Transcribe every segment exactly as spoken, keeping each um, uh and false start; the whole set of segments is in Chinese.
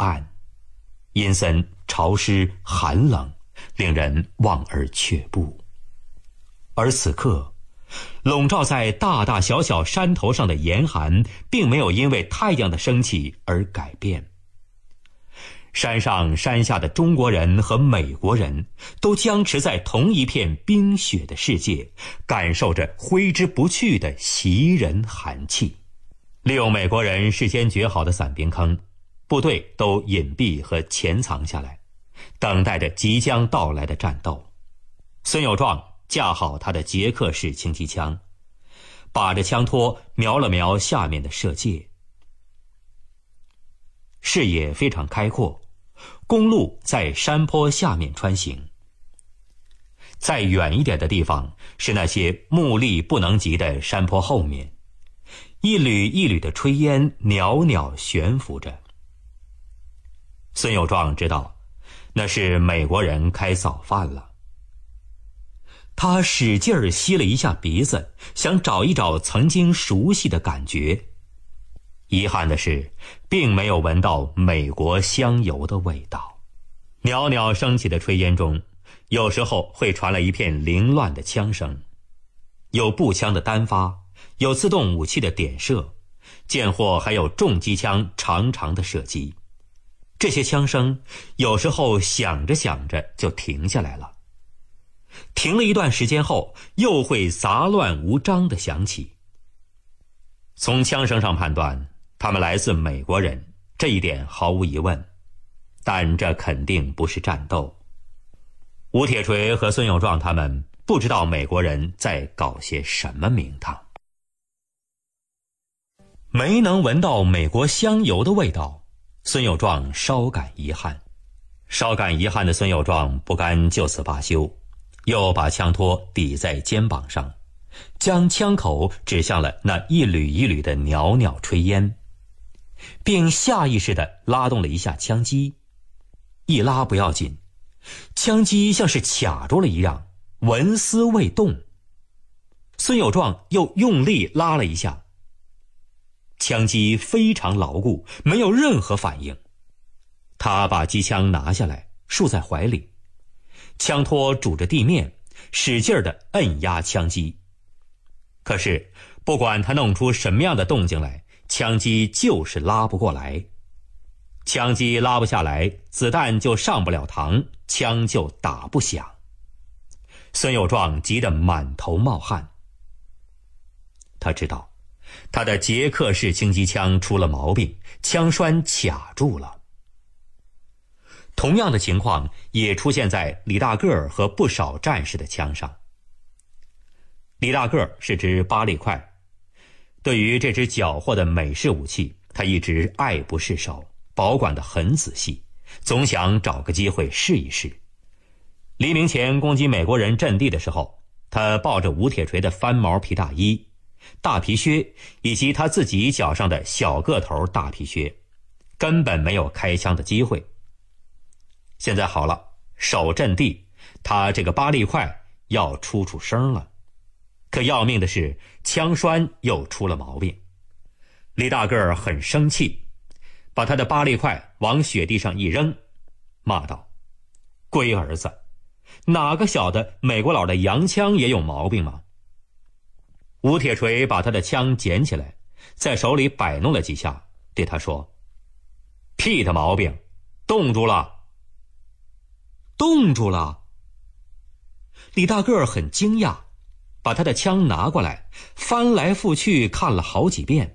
暗，阴森、潮湿、寒冷，令人望而却步。而此刻，笼罩在大大小小山头上的严寒，并没有因为太阳的升起而改变。山上山下的中国人和美国人都僵持在同一片冰雪的世界，感受着挥之不去的袭人寒气。利用美国人事先掘好的散兵坑，部队都隐蔽和潜藏下来，等待着即将到来的战斗。孙有壮架好他的捷克式轻机枪，把着枪托瞄了瞄下面的射界。视野非常开阔，公路在山坡下面穿行。再远一点的地方是那些目力不能及的山坡后面，一缕一缕的炊烟袅袅悬浮着。孙有壮知道那是美国人开早饭了。他使劲儿吸了一下鼻子，想找一找曾经熟悉的感觉。遗憾的是，并没有闻到美国香油的味道。袅袅升起的炊烟中，有时候会传来一片凌乱的枪声，有步枪的单发，有自动武器的点射，见或还有重机枪长长的射击。这些枪声有时候响着响着就停下来了，停了一段时间后，又会杂乱无章地响起。从枪声上判断，他们来自美国人，这一点毫无疑问，但这肯定不是战斗。吴铁锤和孙有壮他们不知道美国人在搞些什么名堂。没能闻到美国香油的味道，孙有壮稍感遗憾。稍感遗憾的孙有壮不甘就此罢休，又把枪托抵在肩膀上，将枪口指向了那一缕一缕的袅袅炊烟，并下意识地拉动了一下枪机。一拉不要紧，枪机像是卡住了一样，纹丝未动。孙有壮又用力拉了一下，枪机非常牢固，没有任何反应。他把机枪拿下来，束在怀里，枪托拄着地面，使劲地摁压枪机。可是不管他弄出什么样的动静来，枪机就是拉不过来。枪机拉不下来，子弹就上不了膛，枪就打不响。孙有壮急得满头冒汗。他知道他的捷克式轻机枪出了毛病，枪栓卡住了。同样的情况也出现在李大个儿和不少战士的枪上。李大个儿是支巴利块，对于这支缴获的美式武器，他一直爱不释手，保管得很仔细，总想找个机会试一试。黎明前攻击美国人阵地的时候，他抱着吴铁锤的翻毛皮大衣、大皮靴以及他自己脚上的小个头大皮靴，根本没有开枪的机会。现在好了，守阵地，他这个巴利块要出出声了。可要命的是，枪栓又出了毛病。李大个儿很生气，把他的巴利块往雪地上一扔，骂道：龟儿子，哪个晓得美国佬的洋枪也有毛病吗？吴铁锤把他的枪捡起来，在手里摆弄了几下，对他说：屁的毛病，冻住了。冻住了。李大个儿很惊讶，把他的枪拿过来，翻来覆去看了好几遍。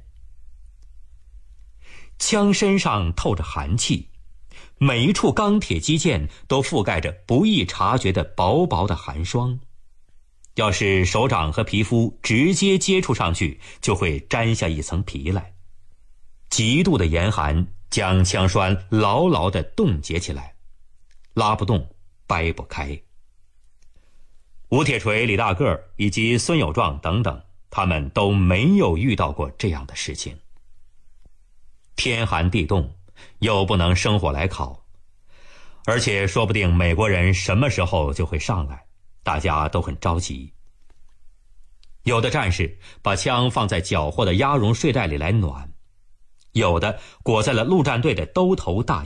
枪身上透着寒气，每一处钢铁肌腱都覆盖着不易察觉的薄薄的寒霜。要是手掌和皮肤直接接触上去，就会粘下一层皮来。极度的严寒将枪栓牢牢地冻结起来，拉不动，掰不开。吴铁锤、李大个儿以及孙有壮等等，他们都没有遇到过这样的事情。天寒地冻，又不能生火来烤，而且说不定美国人什么时候就会上来，大家都很着急。有的战士把枪放在缴获的鸭绒睡袋里来暖，有的裹在了陆战队的兜头大